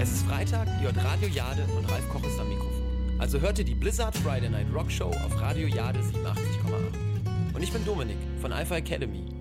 Es ist Freitag, ihr hört Radio Jade und Ralf Koch ist am Mikrofon. Also hört ihr die Blizzard Friday Night Rock Show auf Radio Jade 87,8. Und ich bin Dominik von Alpha Academy.